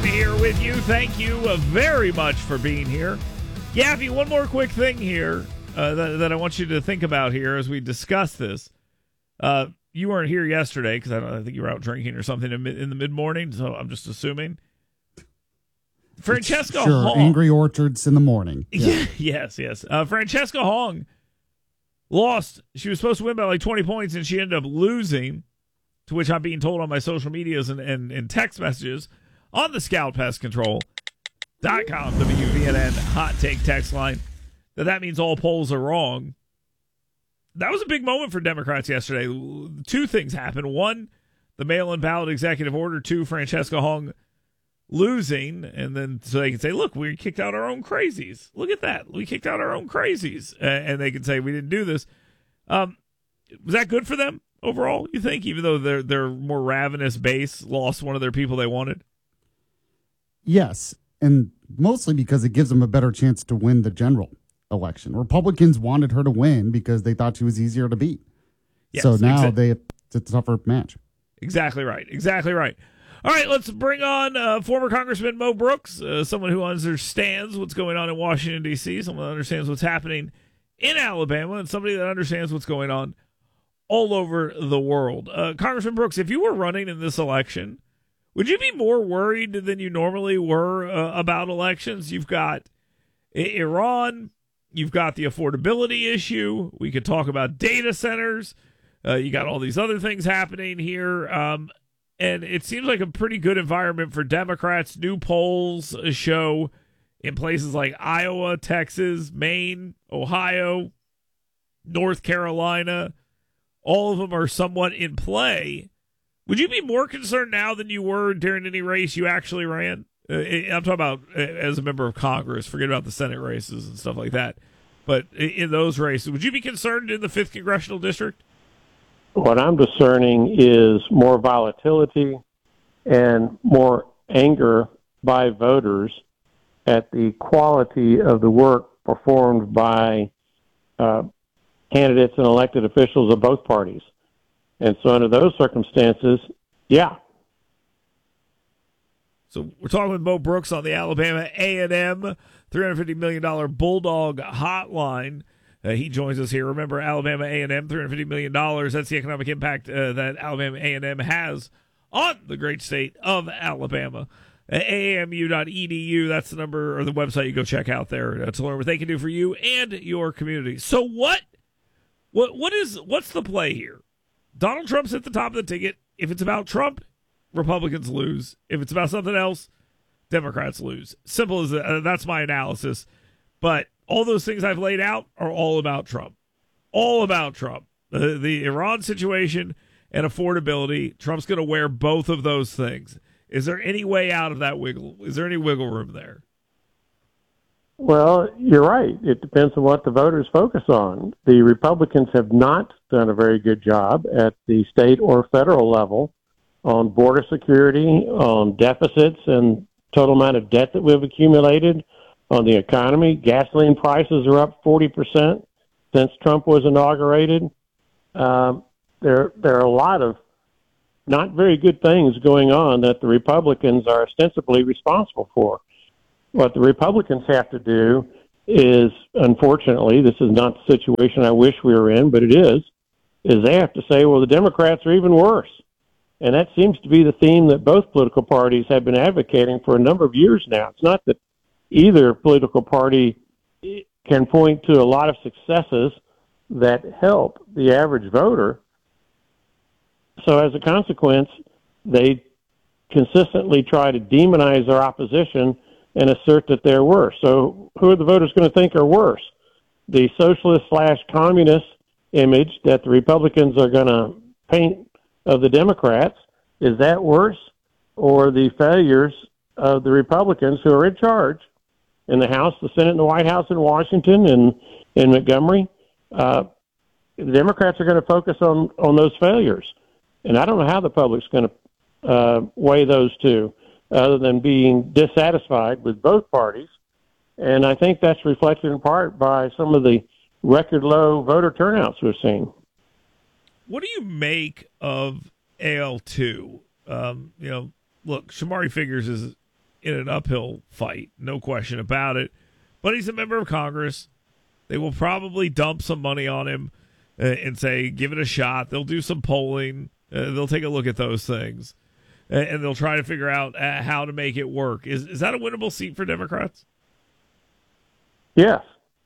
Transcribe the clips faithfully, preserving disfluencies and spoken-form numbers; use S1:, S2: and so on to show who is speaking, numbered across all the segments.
S1: here with you. Thank you uh, very much for being here. Gaffy, one more quick thing here uh, that, that I want you to think about here as we discuss this. Uh, you weren't here yesterday because I, don't, I think you were out drinking or something in, in the mid-morning, so I'm just assuming. Francesca
S2: sure,
S1: Hong.
S2: Angry Orchards in the morning.
S1: Yeah. yes, yes. Uh, Francesca Hong lost. She was supposed to win by like twenty points, and she ended up losing, to which I'm being told on my social medias and, and, and text messages on the Scout Pest Control dot com W V N N hot take text line that that means all polls are wrong. That was a big moment for Democrats yesterday. Two things happened. One, the mail-in ballot executive order. Two, Francesca Hong losing, and then so they can say, look, we kicked out our own crazies. Look at that. We kicked out our own crazies. Uh, and they can say we didn't do this. Um, was that good for them overall, you think, even though their their more ravenous base lost one of their people they wanted?
S2: Yes, and mostly because it gives them a better chance to win the general election. Republicans wanted her to win because they thought she was easier to beat. Yes, so now exa- they it's a tougher match.
S1: Exactly right. Exactly right. All right, let's bring on uh, former Congressman Mo Brooks, uh, someone who understands what's going on in Washington, D C, someone that understands what's happening in Alabama, and somebody that understands what's going on all over the world. Uh, Congressman Brooks, if you were running in this election, would you be more worried than you normally were uh, about elections? You've got Iran, you've got the affordability issue, we could talk about data centers, uh, you got all these other things happening here, um, and it seems like a pretty good environment for Democrats. New polls show in places like Iowa, Texas, Maine, Ohio, North Carolina, all of them are somewhat in play. Would you be more concerned now than you were during any race you actually ran? Uh, I'm talking about as a member of Congress. Forget about the Senate races and stuff like that. But in those races, would you be concerned in the fifth Congressional District?
S3: What I'm discerning is more volatility and more anger by voters at the quality of the work performed by uh, candidates and elected officials of both parties. And so under those circumstances, yeah.
S1: So we're talking with Mo Brooks on the Alabama A and M three hundred fifty million dollars Bulldog Hotline. Uh, he joins us here. Remember, Alabama A and M, three hundred fifty million dollars. That's the economic impact uh, that Alabama A and M has on the great state of Alabama. Uh, A A M U dot E D U, that's the number or the website you go check out there uh, to learn what they can do for you and your community. So what, what, what is, what's the play here? Donald Trump's at the top of the ticket. If it's about Trump, Republicans lose. If it's about something else, Democrats lose. Simple as that. Uh, that's my analysis. But all those things I've laid out are all about Trump. All about Trump. The, the Iran situation and affordability. Trump's going to wear both of those things. Is there any way out of that wiggle? Is there any wiggle room there?
S3: Well, you're right. It depends on what the voters focus on. The Republicans have not done a very good job at the state or federal level on border security, on deficits and total amount of debt that we've accumulated, on the economy. Gasoline prices are up forty percent since Trump was inaugurated. Um, there, there are a lot of not very good things going on that the Republicans are ostensibly responsible for. What the Republicans have to do is, unfortunately, this is not the situation I wish we were in, but it is, is they have to say, well, the Democrats are even worse. And that seems to be the theme that both political parties have been advocating for a number of years now. It's not that either political party can point to a lot of successes that help the average voter. So as a consequence, they consistently try to demonize their opposition and assert that they're worse. So who are the voters going to think are worse? The socialist slash communist image that the Republicans are going to paint of the Democrats, is that worse? Or the failures of the Republicans who are in charge in the House, the Senate, and the White House in Washington and in Montgomery? Uh, the Democrats are going to focus on, on those failures. And I don't know how the public's going to uh, weigh those two, other than being dissatisfied with both parties. And I think that's reflected in part by some of the record low voter turnouts we've seen.
S1: What do you make of A L two? Um, you know, look, Shamari Figures is in an uphill fight, no question about it. But he's a member of Congress. They will probably dump some money on him uh, and say, give it a shot. They'll do some polling. Uh, they'll take a look at those things. Uh, and they'll try to figure out uh, how to make it work. Is is that a winnable seat for Democrats?
S3: Yes.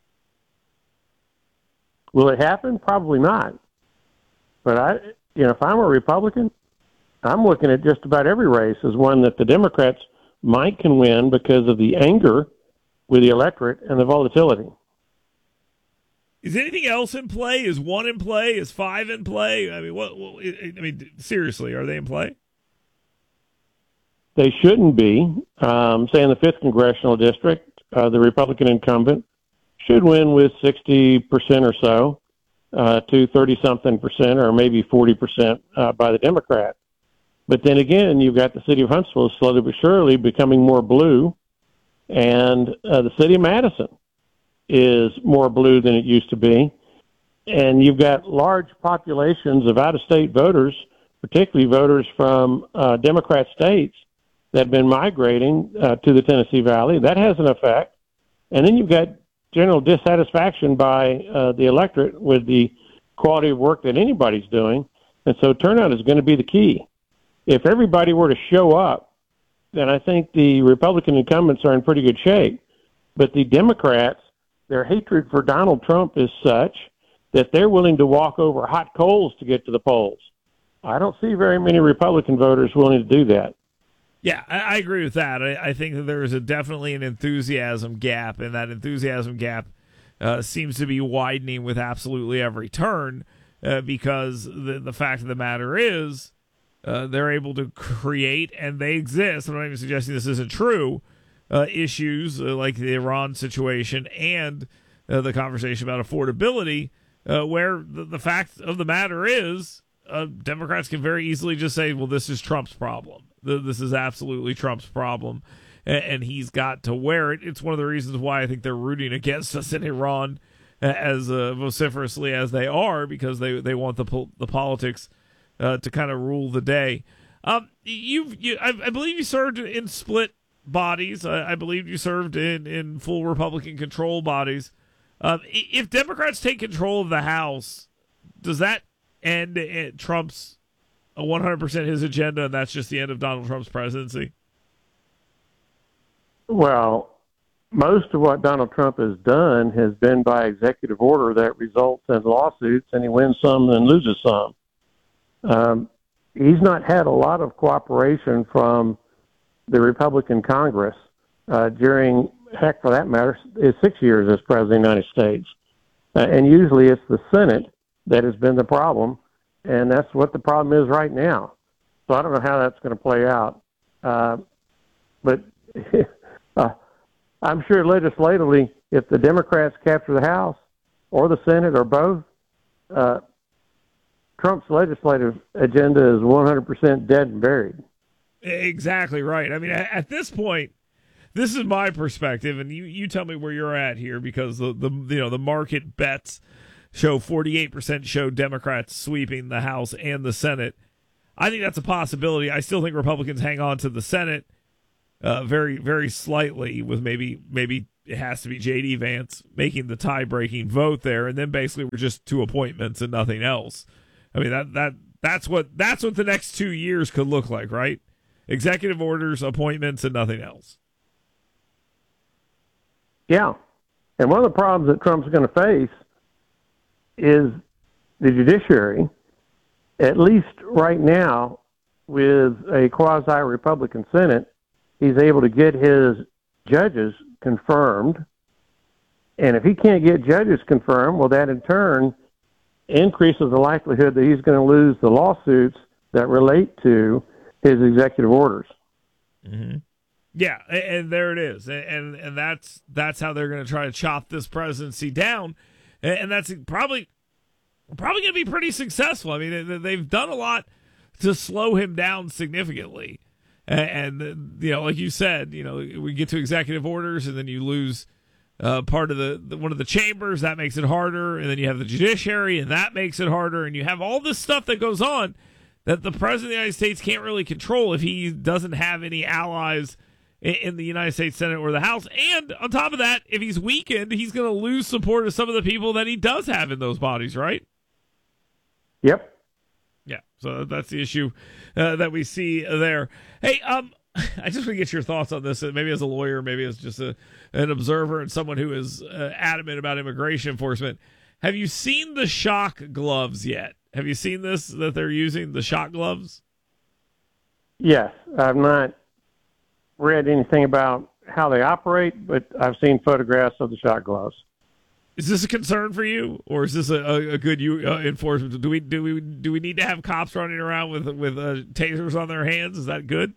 S3: Will it happen? Probably not. But I, you know, if I'm a Republican, I'm looking at just about every race as one that the Democrats might can win because of the anger with the electorate and the volatility.
S1: Is anything else in play? Is one in play? Is five in play? I mean, what? what I mean, seriously, are they in play?
S3: They shouldn't be. Um, say in the fifth congressional district, uh, the Republican incumbent should win with sixty percent or so uh, to thirty-something percent or maybe forty percent uh, by the Democrat. But then again, you've got the city of Huntsville slowly but surely becoming more blue, and uh, the city of Madison is more blue than it used to be. And you've got large populations of out-of-state voters, particularly voters from uh, Democrat states, that have been migrating uh, to the Tennessee Valley. That has an effect. And then you've got general dissatisfaction by uh, the electorate with the quality of work that anybody's doing. And so turnout is going to be the key. If everybody were to show up, then I think the Republican incumbents are in pretty good shape. But the Democrats, their hatred for Donald Trump is such that they're willing to walk over hot coals to get to the polls. I don't see very many Republican voters willing to do that.
S1: Yeah, I, I agree with that. I, I think that there is a, definitely an enthusiasm gap, and that enthusiasm gap uh, seems to be widening with absolutely every turn uh, because the, the fact of the matter is uh, they're able to create, and they exist. I'm not even suggesting this isn't true, uh, issues uh, like the Iran situation and uh, the conversation about affordability, uh, where the, the fact of the matter is uh, Democrats can very easily just say, well, this is Trump's problem. This is absolutely Trump's problem, and he's got to wear it. It's one of the reasons why I think they're rooting against us in Iran as uh, vociferously as they are, because they, they want the po- the politics uh, to kind of rule the day. Um, you've, you, I, I believe you served in split bodies. I, I believe you served in, in full Republican control bodies. Um, if Democrats take control of the House, does that end at Trump's one hundred percent his agenda, and that's just the end of Donald Trump's presidency?
S3: Well, most of what Donald Trump has done has been by executive order that results in lawsuits, and he wins some and loses some. Um, he's not had a lot of cooperation from the Republican Congress uh, during, heck, for that matter, his six years as president of the United States. Uh, and usually it's the Senate that has been the problem. And that's what the problem is right now. So I don't know how that's going to play out. Uh, but uh, I'm sure legislatively, if the Democrats capture the House or the Senate or both, uh, Trump's legislative agenda is one hundred percent dead and buried.
S1: Exactly right. I mean, at this point, this is my perspective, and you, you tell me where you're at here, because the, the you know the market bets show forty-eight percent show Democrats sweeping the House and the Senate. I think that's a possibility. I still think Republicans hang on to the Senate uh, very, very slightly, with maybe maybe it has to be J D Vance making the tie-breaking vote there, and then basically we're just two appointments and nothing else. I mean, that that that's what that's what the next two years could look like, right? Executive orders, appointments, and nothing else.
S3: Yeah. And one of the problems that Trump's going to face is the judiciary, at least right now, with a quasi-Republican Senate. He's able to get his judges confirmed. And if he can't get judges confirmed, well, that in turn increases the likelihood that he's going to lose the lawsuits that relate to his executive orders.
S1: Mm-hmm. Yeah, and there it is. And and that's that's how they're going to try to chop this presidency down. And that's probably probably going to be pretty successful. I mean, they've done a lot to slow him down significantly. And, you know, like you said, you know, we get to executive orders, and then you lose uh, part of the, the one of the chambers. That makes it harder. And then you have the judiciary, and that makes it harder. And you have all this stuff that goes on that the president of the United States can't really control if he doesn't have any allies in, in the United States Senate or the House. And on top of that, if he's weakened, he's going to lose support of some of the people that he does have in those bodies, right?
S3: Yep.
S1: Yeah, so that's the issue uh, that we see there. Hey, um, I just want to get your thoughts on this, maybe as a lawyer, maybe as just a, an observer and someone who is uh, adamant about immigration enforcement. Have you seen the shock gloves yet? Have you seen this, that they're using the shock gloves?
S3: Yes. I've not read anything about how they operate, but I've seen photographs of the shock gloves.
S1: Is this a concern for you, or is this a, a, a good uh, enforcement? Do we do we do we need to have cops running around with with uh, tasers on their hands? Is that good?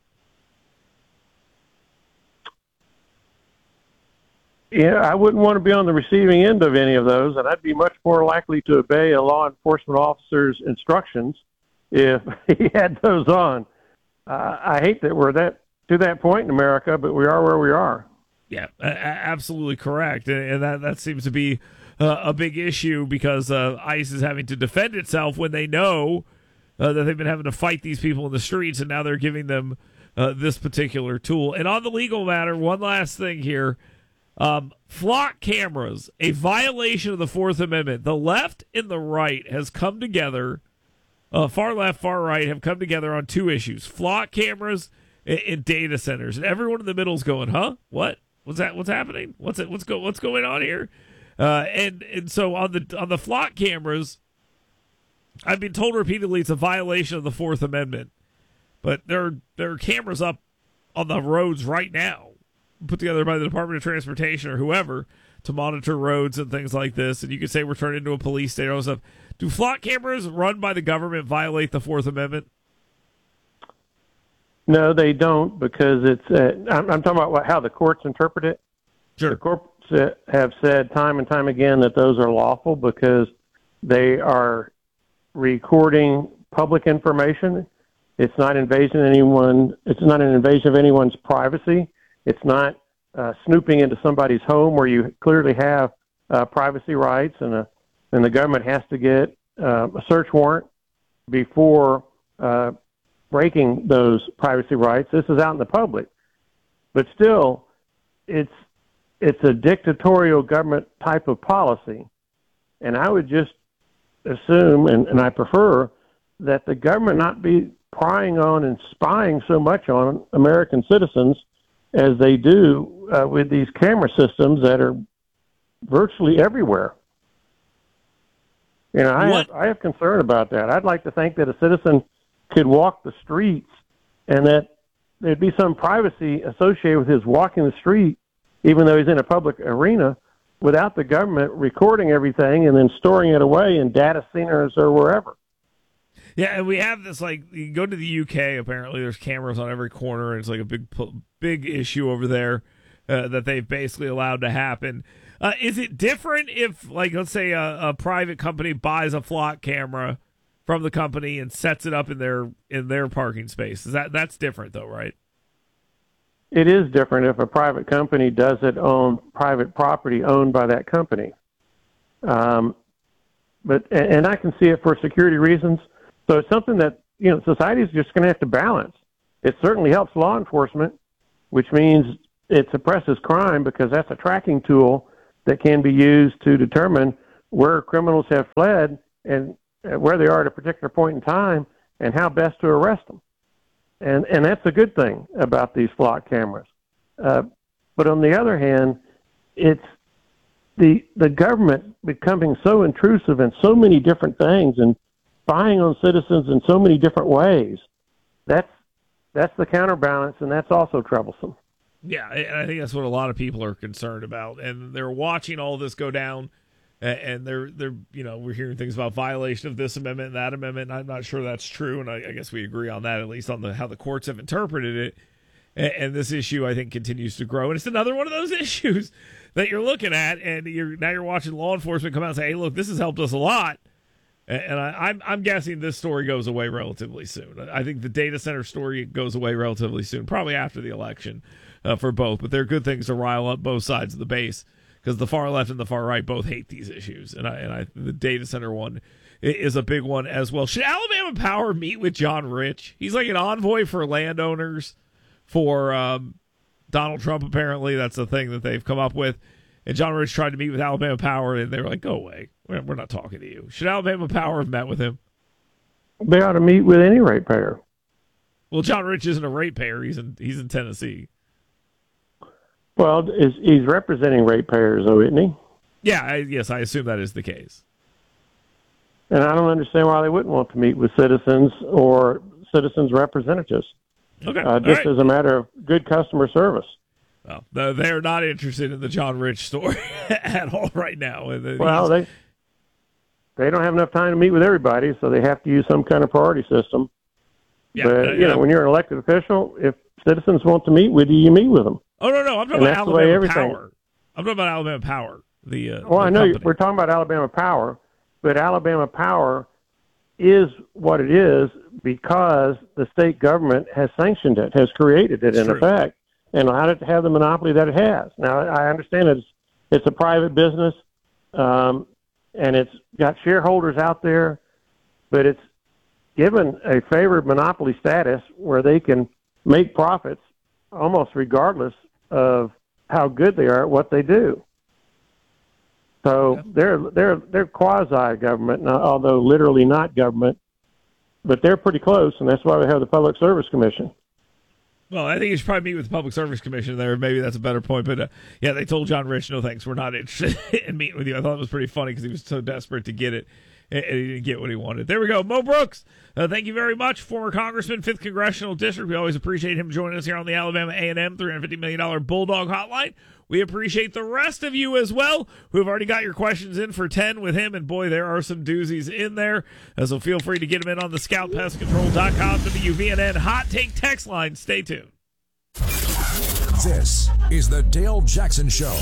S3: Yeah, I wouldn't want to be on the receiving end of any of those, and I'd be much more likely to obey a law enforcement officer's instructions if he had those on. Uh, I hate that we're that to that point in America, but we are where we are.
S1: Yeah, absolutely correct, and that that seems to be uh, a big issue because uh, ICE is having to defend itself when they know uh, that they've been having to fight these people in the streets, and now they're giving them uh, this particular tool. And on the legal matter, one last thing here: um, flock cameras, a violation of the Fourth Amendment. The left and the right has come together. Uh, far left, far right have come together on two issues: flock cameras and, and data centers, and everyone in the middle is going, "Huh? What?" What's that? What's happening? What's it? What's go? What's going on here? Uh, and and so on the on the flock cameras, I've been told repeatedly it's a violation of the Fourth Amendment. But there there are cameras up on the roads right now, put together by the Department of Transportation or whoever to monitor roads and things like this. And you could say we're turning into a police state or stuff. Do flock cameras run by the government violate the Fourth Amendment?
S3: No, they don't, because it's. Uh, I'm, I'm talking about what, how the courts interpret it.
S1: Sure.
S3: The courts uh, have said time and time again that those are lawful because they are recording public information. It's not invasion of anyone. It's not an invasion of anyone's privacy. It's not uh, snooping into somebody's home where you clearly have uh, privacy rights, and a, and the government has to get uh, a search warrant before. Uh, breaking those privacy rights. This is out in the public. But still, it's it's a dictatorial government type of policy. And I would just assume, and, and I prefer, that the government not be prying on and spying so much on American citizens as they do uh, with these camera systems that are virtually everywhere. You know, I have, I have concern about that. I'd like to think that a citizen could walk the streets and that there'd be some privacy associated with his walking the street, even though he's in a public arena, without the government recording everything and then storing it away in data centers or wherever.
S1: Yeah, and we have this, like, you go to the U K, apparently there's cameras on every corner, and it's like a big big issue over there uh, that they've basically allowed to happen. Uh, is it different if, like, let's say a, a private company buys a flock camera from the company and sets it up in their in their parking space? Is that that's different though, right?
S3: It is different if a private company does it on private property owned by that company. Um, but and I can see it for security reasons. So it's something that, you know, society is just going to have to balance. It certainly helps law enforcement, which means it suppresses crime because that's a tracking tool that can be used to determine where criminals have fled and where they are at a particular point in time and how best to arrest them. And and that's a good thing about these flock cameras. Uh, but on the other hand, it's the the government becoming so intrusive in so many different things and spying on citizens in so many different ways. That's that's the counterbalance, and that's also troublesome.
S1: Yeah, and I think that's what a lot of people are concerned about. And they're watching all this go down, and they're they're you know we're hearing things about violation of this amendment and that amendment. And I'm not sure that's true, and I, I guess we agree on that, at least on the how the courts have interpreted it. And, and this issue, I think, continues to grow, and it's another one of those issues that you're looking at, and you're now you're watching law enforcement come out and say, "Hey, look, this has helped us a lot." And, and I, I'm I'm guessing this story goes away relatively soon. I think the data center story goes away relatively soon, probably after the election uh, for both. But they're good things to rile up both sides of the base, because the far left and the far right both hate these issues, and I and I the data center one is a big one as well. Should Alabama Power meet with John Rich? He's like an envoy for landowners, for um, Donald Trump, apparently. That's the thing that they've come up with. And John Rich tried to meet with Alabama Power, and they were like, go away. We're, we're not talking to you. Should Alabama Power have met with him?
S3: They ought to meet with any ratepayer.
S1: Well, John Rich isn't a ratepayer. He's in, he's in Tennessee.
S3: Well, is, he's representing ratepayers, though, isn't he?
S1: Yeah, I, yes, I assume that is the case.
S3: And I don't understand why they wouldn't want to meet with citizens or citizens' representatives.
S1: Okay,
S3: uh, just
S1: right.
S3: as a matter of good customer service.
S1: Well, they're not interested in the John Rich story at all right now.
S3: Well, they they don't have enough time to meet with everybody, so they have to use some kind of priority system. Yeah, but, uh, you know, when you're an elected official, if citizens want to meet with you, you meet with them.
S1: Oh, no, no, I'm talking about Alabama Power. I'm talking about Alabama Power. The uh,
S3: Well,
S1: the
S3: I know
S1: company.
S3: We're talking about Alabama Power, but Alabama Power is what it is because the state government has sanctioned it, has created it, in effect, and allowed it to have the monopoly that it has. Now, I understand it's it's a private business, um, and it's got shareholders out there, but it's given a favored monopoly status where they can make profits almost regardless of how good they are at what they do. So they're they're they're quasi government, although literally not government, but they're pretty close, and that's why we have the Public Service Commission.
S1: Well, I think you should probably meet with the Public Service Commission there. Maybe that's a better point. But, uh, yeah, they told John Rich, no thanks, we're not interested in meeting with you. I thought it was pretty funny because he was so desperate to get it, and he didn't get what he wanted. There we go. Mo Brooks, uh, thank you very much. Former Congressman, fifth Congressional District. We always appreciate him joining us here on the Alabama A and M three hundred fifty million dollars Bulldog Hotline. We appreciate the rest of you as well who have already got your questions in for ten with him. And, boy, there are some doozies in there. Uh, so feel free to get them in on the scout pest control dot com W V N N Hot Take text line. Stay tuned.
S4: This is the Dale Jackson Show.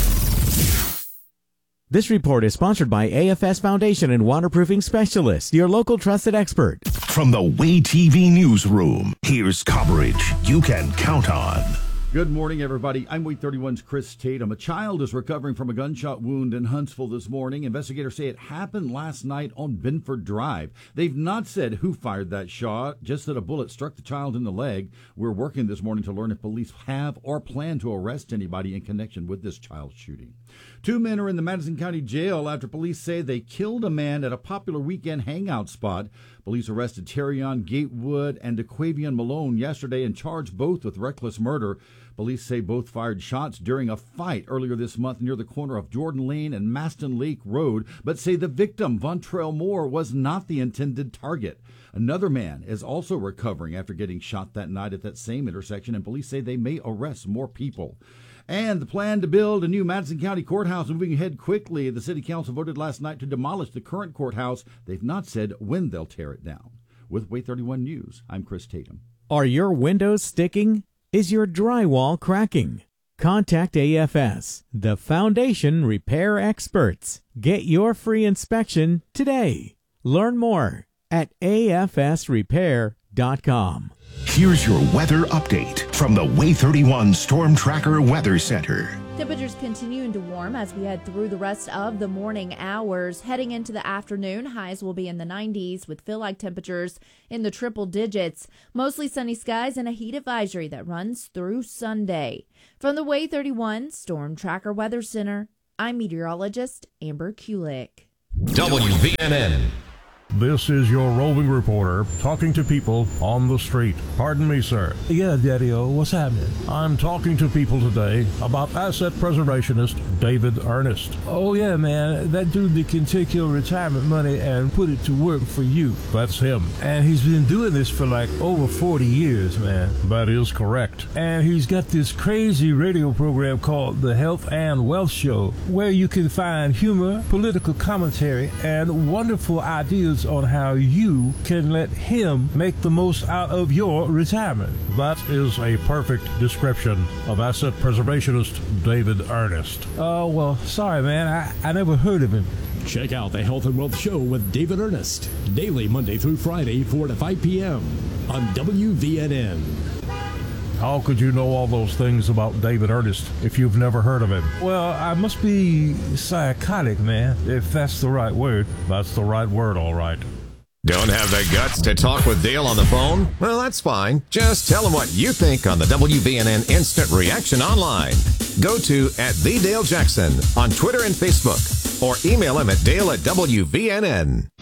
S5: This report is sponsored by A F S Foundation and Waterproofing Specialists, your local trusted expert.
S6: From the Way T V newsroom, here's coverage you can count on.
S7: Good morning, everybody. I'm Wait thirty-one's Chris Tatum. A child is recovering from a gunshot wound in Huntsville this morning. Investigators say it happened last night on Benford Drive. They've not said who fired that shot, just that a bullet struck the child in the leg. We're working this morning to learn if police have or plan to arrest anybody in connection with this child shooting. Two men are in the Madison County Jail after police say they killed a man at a popular weekend hangout spot. Police arrested Terrion Gatewood and DeQuavion Malone yesterday and charged both with reckless murder. Police say both fired shots during a fight earlier this month near the corner of Jordan Lane and Maston Lake Road, but say the victim, Vontrell Moore, was not the intended target. Another man is also recovering after getting shot that night at that same intersection, and police say they may arrest more people. And the plan to build a new Madison County courthouse moving ahead quickly. The city council voted last night to demolish the current courthouse. They've not said when they'll tear it down. With Way thirty-one News, I'm Chris Tatum.
S5: Are your windows sticking? Is your drywall cracking? Contact A F S, the Foundation Repair Experts. Get your free inspection today. Learn more at A F S repair dot com.
S6: Here's your weather update from the Way thirty-one Storm Tracker Weather Center.
S8: Temperatures continuing to warm as we head through the rest of the morning hours. Heading into the afternoon, highs will be in the nineties with feel-like temperatures in the triple digits. Mostly sunny skies and a heat advisory that runs through Sunday. From the Way thirty-one Storm Tracker Weather Center, I'm meteorologist Amber Kulik.
S4: W V N N.
S9: This is your roving reporter talking to people on the street. Pardon me, sir.
S10: Yeah, Daddy-O, what's happening?
S9: I'm talking to people today about asset preservationist David Ernest.
S10: Oh, yeah, man. That dude that can take your retirement money and put it to work for you.
S9: That's him.
S10: And he's been doing this for like over forty years, man.
S9: That is correct.
S10: And he's got this crazy radio program called The Health and Wealth Show, where you can find humor, political commentary, and wonderful ideas on how you can let him make the most out of your retirement.
S9: That is a perfect description of asset preservationist David Ernest.
S10: Oh, well, sorry, man. I, I never heard of him.
S11: Check out the Health and Wealth Show with David Ernest, daily Monday through Friday, four to five p.m. on W V N N.
S9: How could you know all those things about David Ernest if you've never heard of him?
S10: Well, I must be psychotic, man, if that's the right word.
S9: That's the right word, all right.
S4: Don't have the guts to talk with Dale on the phone? Well, that's fine. Just tell him what you think on the W V N N Instant Reaction online. Go to at the Dale Jackson on Twitter and Facebook, or email him at Dale at W V N N.